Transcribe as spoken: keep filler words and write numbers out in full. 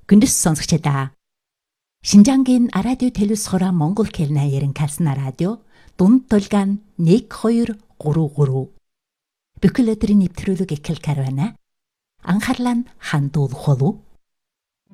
Гүндэс сонсогчдаа. Шинжангийн радио телевиз хороо Монгол хэлний ярин калсна радио дунд толгойн нэг хоёр гурав гурав. Бүхэл өдрийн нэвтрүүлэг эхэл карвана. Анхаарлаа хандуулах болов.